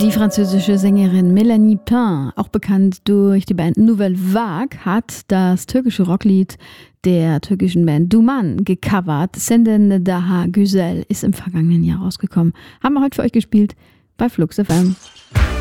Die französische Sängerin Mélanie Pain, auch bekannt durch die Band Nouvelle Vague, hat das türkische Rocklied der türkischen Band Duman gecovert. Senden Daha Güzel ist im vergangenen Jahr rausgekommen. Haben wir heute für euch gespielt bei Flux FM.